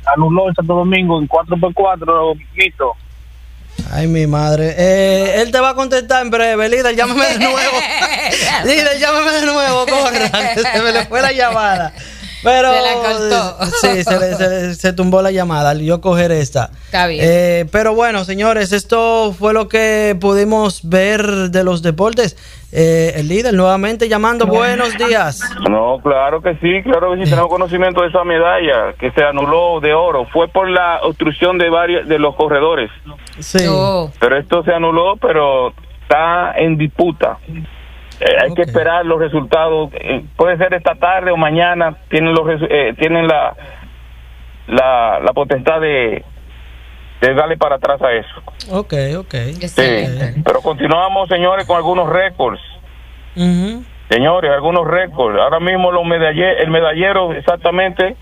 anuló en Santo Domingo en 4x4, listo. Ay, mi madre. Él te va a contestar en breve. Líder, llámame de nuevo. Líder, llámame de nuevo, corra. Se me le fue la llamada. Pero se la cortó. Sí, se tumbó la llamada. Yo coger esta. Está bien. Pero bueno, señores, esto fue lo que pudimos ver de los deportes. El líder nuevamente llamando. Buenos días. No, claro que sí, tenemos conocimiento de esa medalla que se anuló de oro. Fue por la obstrucción de varios de los corredores. Sí. Oh. Pero esto se anuló, pero está en disputa. Hay que esperar los resultados. Puede ser esta tarde o mañana. Tienen la potestad de darle para atrás a eso. Ok. Sí. Pero continuamos, señores, con algunos récords. Uh-huh. Señores, algunos récords. Ahora mismo el medallero, exactamente.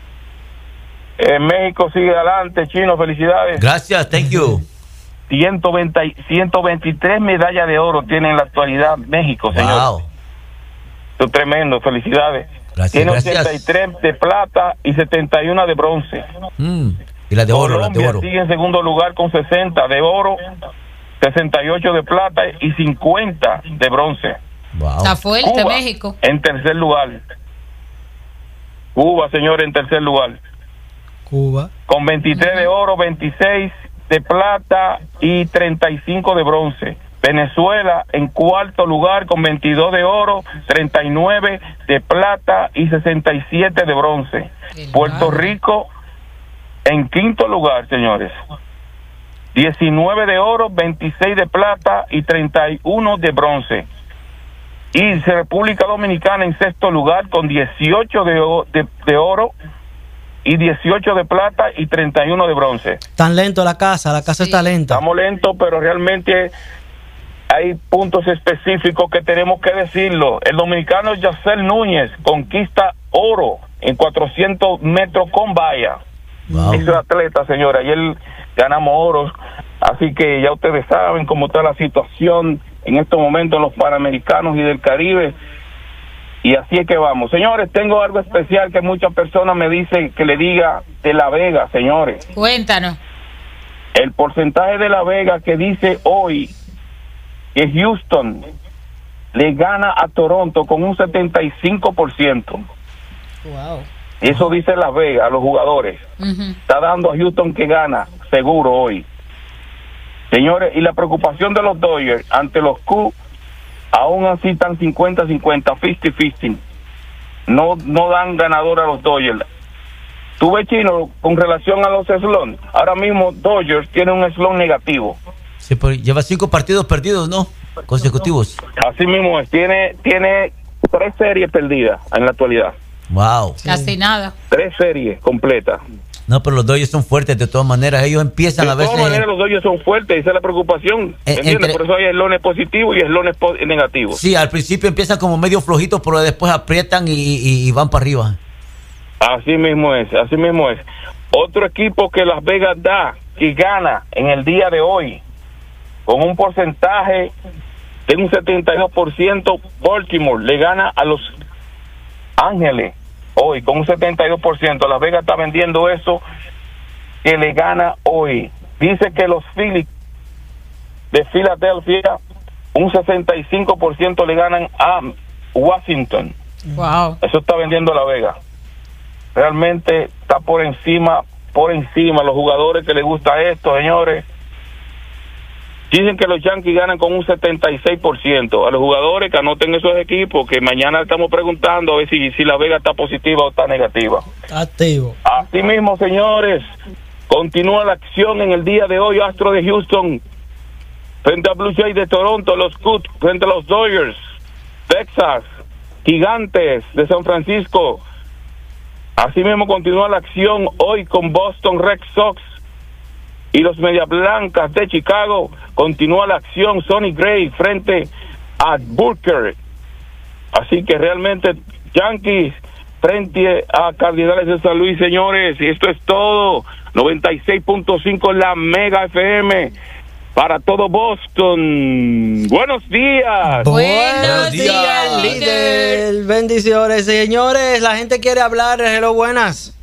México sigue adelante. Chino, felicidades. Gracias, thank you. 123 medallas de oro tiene en la actualidad México, señor. Wow. Esto es tremendo, felicidades. Gracias, tiene gracias. 83 de plata y 71 de bronce. Y las de oro, Colombia sigue en segundo lugar con 60 de oro, 68 de plata y 50 de bronce. Wow. Está fuerte Cuba, México. en tercer lugar. Cuba, señor, en tercer lugar. Cuba. Con 23 de oro, 26 de plata y 35 de bronce. Venezuela en cuarto lugar con 22 de oro, 39 de plata y 67 de bronce. Puerto Rico en quinto lugar, señores. 19 de oro, 26 de plata y 31 de bronce. Y República Dominicana en sexto lugar con 18 de oro y 18 de plata y 31 de bronce. Tan lento la casa está lenta. Estamos lentos, pero realmente hay puntos específicos que tenemos que decirlo. El dominicano Yacel Núñez conquista oro en 400 metros con valla. Wow. Es atleta, señora, y él ganamos oros, así que ya ustedes saben cómo está la situación en estos momentos en los Panamericanos y del Caribe. Y así es que vamos. Señores, tengo algo especial que muchas personas me dicen que le diga de La Vega, señores. Cuéntanos. El porcentaje de La Vega que dice hoy que Houston le gana a Toronto con un 75%. Wow. Eso dice Las Vegas, a los jugadores. Uh-huh. Está dando a Houston que gana, seguro hoy. Señores, y la preocupación de los Dodgers ante los Cubs, aún así están 50-50, 50-50. No dan ganador a los Dodgers. Tú ves, Chino, con relación a los slons, ahora mismo Dodgers tiene un slon negativo. Sí, pero lleva 5 partidos perdidos, ¿no? Consecutivos. Así mismo es, tiene 3 series perdidas en la actualidad. Wow. Casi nada. 3 series completas. No, pero los Dodgers son fuertes de todas maneras. Ellos empiezan a De veces. todas maneras, los Dodgers son fuertes, esa es la preocupación. ¿Entiendes? Por eso hay eslones positivos y eslones negativos. Sí, al principio empiezan como medio flojitos, pero después aprietan y van para arriba. Así mismo es. Otro equipo que Las Vegas da, que gana en el día de hoy, con un porcentaje de un 72%, Baltimore le gana a Los Ángeles hoy con un 72%. Las Vegas está vendiendo eso que le gana hoy. Dice que los Phillies de Filadelfia un 65% le ganan a Washington. Wow. Eso está vendiendo La Vega. Realmente está por encima los jugadores que les gusta esto, señores. Dicen que los Yankees ganan con un 76%. A los jugadores que anoten esos equipos, que mañana estamos preguntando a ver si La Vega está positiva o está negativa. Activo. Así mismo, señores, continúa la acción en el día de hoy. Astros de Houston frente a Blue Jays de Toronto, los Cubs frente a los Dodgers, Texas, Gigantes de San Francisco. Así mismo continúa la acción hoy con Boston Red Sox y los Medias Blancas de Chicago. Continúa la acción Sonny Gray frente a Booker. Así que realmente Yankees frente a Cardinales de San Luis, señores. Y esto es todo. 96.5 la Mega FM para todo Boston. Buenos días. Buenos días, líder. Bendiciones, señores. La gente quiere hablar. Hello, buenas.